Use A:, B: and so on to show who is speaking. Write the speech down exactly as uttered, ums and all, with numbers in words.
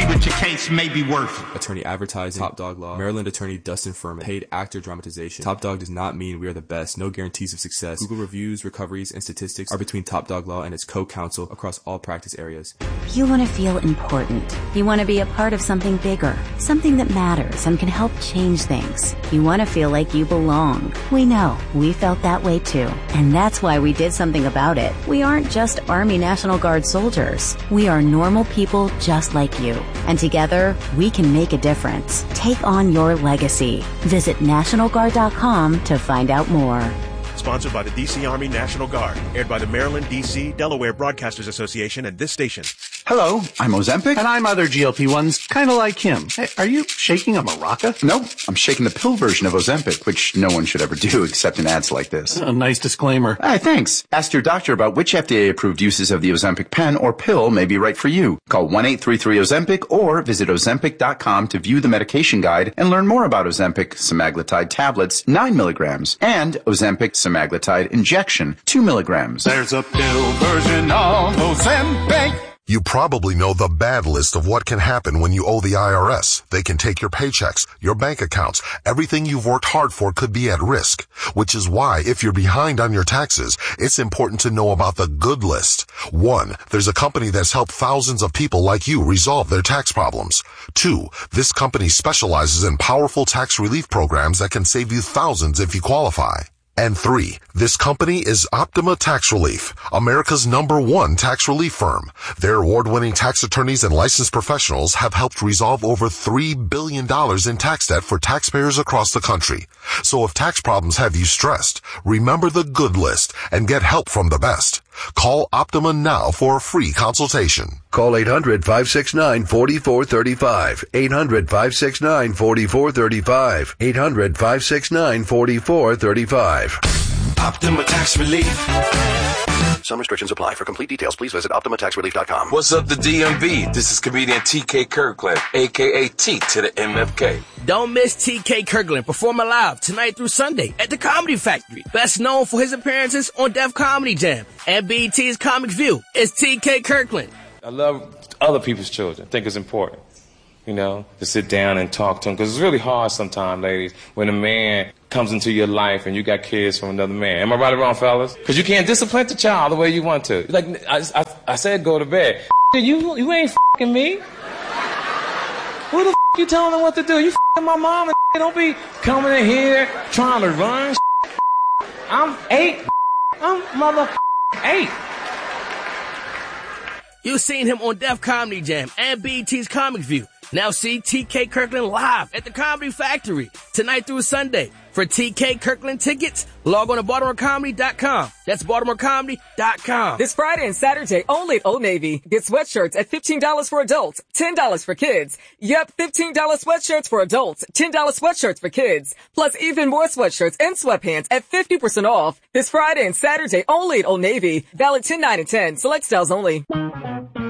A: see what your case may be worth.
B: Attorney advertising, Top Dog Law, Maryland attorney Dustin Furman, paid actor dramatization. Top Dog does not mean we are the best, no guarantees of success. Google reviews, recoveries, and statistics are between Top Dog Law and its co-counsel across all practice areas.
C: You want to feel important. You want to be a part of something bigger, something that matters and can help change things. You want to feel like you belong. We know. We felt that way too. And that's why we did something about it. We aren't just Army National Guard soldiers. We are normal people just like you. And together, we can make a difference. Take on your legacy. Visit National Guard dot com to find out more.
D: Sponsored by the D C Army National Guard. Aired by the Maryland, D C, Delaware Broadcasters Association and this station.
E: Hello, I'm Ozempic.
F: And I'm other G L P ones, kind of like him. Hey, are you shaking a maraca?
E: Nope, I'm shaking the pill version of Ozempic, which no one should ever do except in ads like this.
F: A nice disclaimer.
E: Hey, thanks. Ask your doctor about which F D A-approved uses of the Ozempic pen or pill may be right for you. Call one eight three three Ozempic or visit Ozempic dot com to view the medication guide and learn more about Ozempic semaglutide tablets, nine milligrams, and Ozempic semaglutide injection, two milligrams.
G: There's a pill version of Ozempic.
H: You probably know the bad list of what can happen when you owe the I R S. They can take your paychecks, your bank accounts. Everything you've worked hard for could be at risk, which is why if you're behind on your taxes, it's important to know about the good list. One, there's a company that's helped thousands of people like you resolve their tax problems. Two, this company specializes in powerful tax relief programs that can save you thousands if you qualify. And three, this company is Optima Tax Relief, America's number one tax relief firm. Their award-winning tax attorneys and licensed professionals have helped resolve over three billion dollars in tax debt for taxpayers across the country. So if tax problems have you stressed, remember the good list and get help from the best. Call Optima now for a free consultation.
I: Call eight hundred, five six nine, four four three five. eight hundred, five six nine, four four three five. eight hundred, five six nine, four four three five.
J: Optima Tax Relief.
I: Some restrictions apply. For complete details, please visit Optima Tax Relief dot com.
K: What's up, the D M V? This is comedian T K Kirkland, a k a. T to the M F K.
L: Don't miss T K Kirkland performing live tonight through Sunday at the Comedy Factory. Best known for his appearances on Def Comedy Jam and B E T's Comic View is T K Kirkland.
M: I love other people's children. I think it's important, you know, to sit down and talk to them. Because it's really hard sometimes, ladies, when a man comes into your life and you got kids from another man. Am I right or wrong, fellas? Because you can't discipline the child the way you want to. Like, I, I, I said go to bed. You, you ain't f***ing me. Who the f*** you telling them what to do? You f***ing my mom and don't be coming in here trying to run. I'm eight. I'm mother eight.
L: You've seen him on Def Comedy Jam and B E T's Comic View. Now see T K Kirkland live at the Comedy Factory tonight through Sunday. For T K Kirkland tickets, log on to Baltimore Comedy dot com. That's Baltimore Comedy dot com.
N: This Friday and Saturday only at Old Navy. Get sweatshirts at fifteen dollars for adults, ten dollars for kids. Yep, fifteen dollars sweatshirts for adults, ten dollars sweatshirts for kids. Plus even more sweatshirts and sweatpants at fifty percent off. This Friday and Saturday only at Old Navy. Valid ten, nine, and ten. Select styles only.